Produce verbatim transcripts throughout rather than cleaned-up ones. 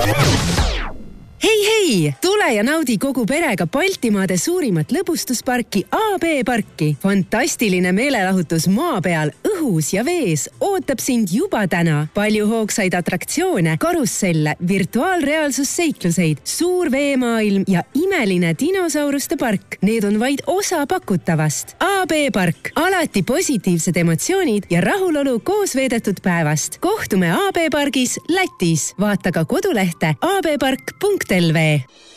Hei, hei! Tule ja naudi kogu perega Baltimaade suurimat lõbustusparki A B Parki. Fantastiline meelelahutus maa peal, õhus ja vees ootab sind juba täna. Palju hoogsaid atraktsioone, karusselle, virtuaalreaalsusseikluseid, suur veemaailm ja imeline dinosauruste park. Need on vaid osa pakutavast. A B Park. Alati positiivsed emotsioonid ja rahulolu koos veedetud päevast. Kohtume A B Pargis Lätis. Vaata ka kodulehte a b park punkt l v.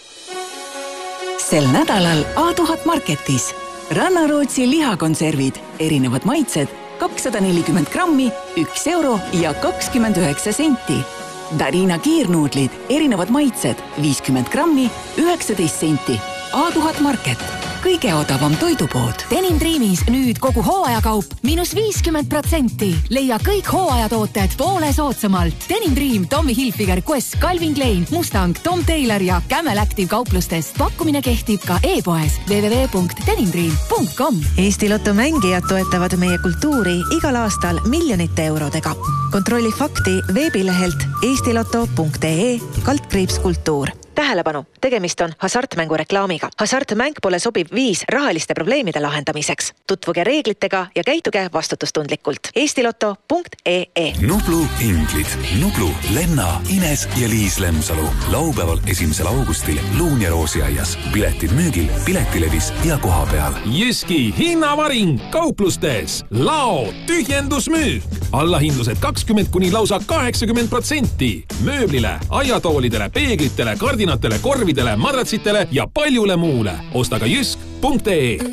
Sel nädalal A tuhat Marketis. Rannarootsi lihakonservid, erinevad maitsed, kakssada nelikümmend grammi, üks euro ja kakskümmend üheksa senti. Darina kiirnuudlid, erinevad maitsed, viiskümmend grammi, üheksateist senti. A tuhat Market. Kõige odavam toidupood. Denim Dreamis nüüd kogu hooajakaup miinus viiskümmend protsenti. Leia kõik hooajatooted poole soodsamalt. Denim Dream, Tommy Hilfiger, Quest, Calvin Klein, Mustang, Tom Taylor ja Camel Active kauplustest. Pakkumine kehtib ka e-poes w w w punkt denim dream punkt com. Eesti Lotto mängijad toetavad meie kultuuri igal aastal miljonite eurodega. Kontrolli fakti veebilehelt eestiloto punkt ee kaldkriips kultuur. Tähelepanu, tegemist on hasartmängu reklaamiga. Hasartmäng pole sobiv viis rahaliste probleemide lahendamiseks. Tutvuge reeglitega ja käituge vastutustundlikult. eestiloto punkt ee. Nublu inglid. Nublu, Lenna, Ines ja Liis Lemsalu. Laupäeval esimesel augustil Luun ja Roosiaias. Piletid müügil, piletilevis ja koha peal. Jyski hinnavaring kauplustes. Lao tühjendusmüük. Allahindlused kakskümmend kuni lausa kaheksakümmend protsenti. Mööblile, aiatoolidele, peeglitele, kardinatele, korvidele, madratsitele ja paljule muule. Osta ka jysk punkt ee.